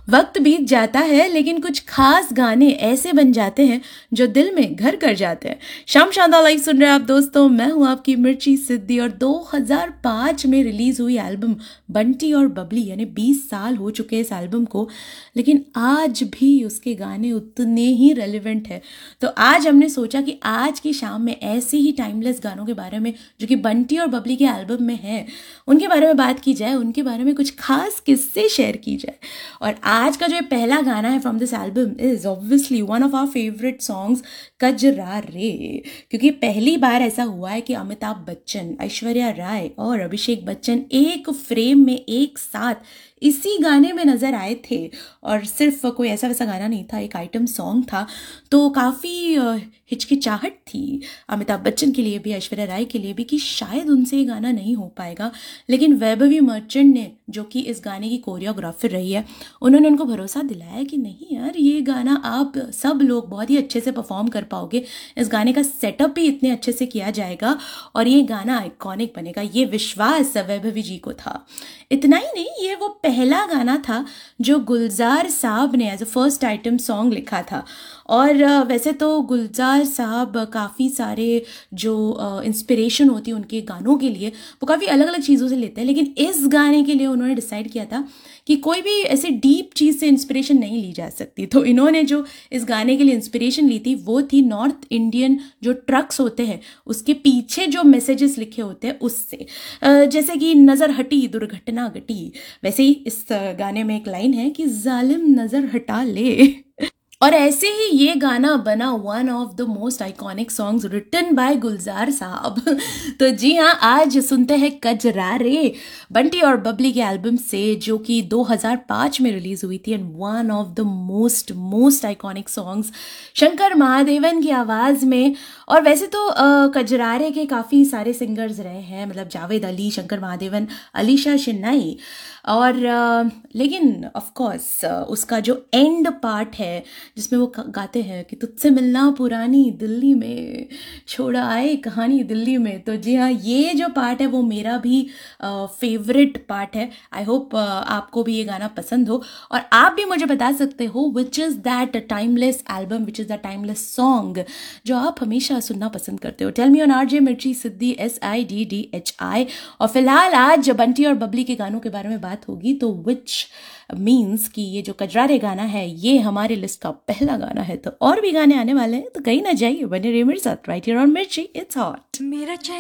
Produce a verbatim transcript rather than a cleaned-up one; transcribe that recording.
वक्त बीत जाता है लेकिन कुछ खास गाने ऐसे बन जाते हैं जो दिल में घर कर जाते हैं। शाम शानदार लाइव सुन रहे हैं आप दोस्तों, मैं हूं आपकी मिर्ची सिद्धि और दो हज़ार पाँच में रिलीज हुई एल्बम बंटी और बबली, यानी बीस साल हो चुके हैं इस एल्बम को, लेकिन आज भी उसके गाने उतने ही रेलिवेंट है। तो आज हमने सोचा कि आज की शाम में ऐसे ही टाइमलेस गानों के बारे में जो कि बंटी और बबली के एल्बम में है, उनके बारे में बात की जाए, उनके बारे में कुछ खास किस्से शेयर की जाए। और आज का जो पहला गाना है from this album is obviously one of our favourite songs, कजरारे। क्योंकि पहली बार ऐसा हुआ है कि अमिताभ बच्चन, ऐश्वर्या राय और अभिषेक बच्चन एक फ्रेम में एक साथ इसी गाने में नज़र आए थे। और सिर्फ कोई ऐसा वैसा गाना नहीं था, एक आइटम सॉन्ग था। तो काफ़ी हिचकिचाहट थी अमिताभ बच्चन के लिए भी, ऐश्वर्या राय के लिए भी, कि शायद उनसे ये गाना नहीं हो पाएगा। लेकिन वैभवी मर्चेंट ने, जो कि इस गाने की कोरियोग्राफर रही है, उन्होंने उनको भरोसा दिलाया कि नहीं यार, ये गाना आप सब लोग बहुत ही अच्छे से परफॉर्म कर पाओगे, इस गाने का सेटअप भी इतने अच्छे से किया जाएगा और ये गाना आइकॉनिक बनेगा। ये विश्वास वैभवी जी को था। इतना ही नहीं, ये वो पहला गाना था जो गुलजार साहब ने as a first item song लिखा था। और वैसे तो गुलजार साहब काफ़ी सारे जो इंस्पिरेशन होती है उनके गानों के लिए, वो काफ़ी अलग अलग चीज़ों से लेते हैं, लेकिन इस गाने के लिए उन्होंने डिसाइड किया था कि कोई भी ऐसे डीप चीज़ से इंस्पिरेशन नहीं ली जा सकती। तो इन्होंने जो इस गाने के लिए इंस्पिरेशन ली थी वो थी नॉर्थ इंडियन जो ट्रक्स होते हैं उसके पीछे जो मैसेजेस लिखे होते हैं उससे। जैसे कि नज़र हटी दुर्घटना घटी, वैसे ही इस गाने में एक लाइन है कि जालिम नज़र हटा ले। और ऐसे ही ये गाना बना one of the most iconic songs written by गुलजार साहब। तो जी हाँ, आज सुनते हैं कजरारे बंटी और बबली के एल्बम से, जो कि दो हज़ार पाँच में रिलीज हुई थी, and one of the most most iconic songs Shankar Mahadevan की आवाज़ में। और वैसे तो uh, कजरारे के काफ़ी सारे सिंगर्स रहे हैं, मतलब जावेद अली, शंकर महादेवन, अलीशा चिन्नई, और uh, लेकिन ऑफ कोर्स uh, उसका जो एंड पार्ट है जिसमें वो गाते हैं कि तुझसे मिलना पुरानी दिल्ली में, छोड़ा आए कहानी दिल्ली में। तो जी हाँ, ये जो पार्ट है वो मेरा भी फेवरेट पार्ट है। आई होप uh, आपको भी ये गाना पसंद हो और आप भी मुझे बता सकते हो which is that timeless album, which is the timeless song जो आप हमेशा सुनना पसंद करते हो। Tell me on R J मिर्ची सिद्धि, S I D D H I. और फिलहाल आज बंटी और बबली के गानों के बारे में बात होगी, तो विच मीन्स कि ये जो कजरारे गाना है ये हमारे लिस्ट का पहला गाना है। तो और भी गाने आने वाले हैं, तो कहीं ना जाइए, बने रहिए मेरे साथ राइट हियर ऑन मिर्ची, इट्स हॉट।